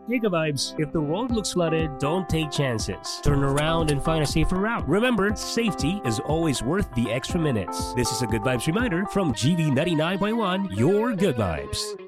Hey, Good Vibes, if the road looks flooded, don't take chances. Turn around and find a safer route. Remember, safety is always worth the extra minutes. This is a Good Vibes reminder from GV 99.1, your Good Vibes.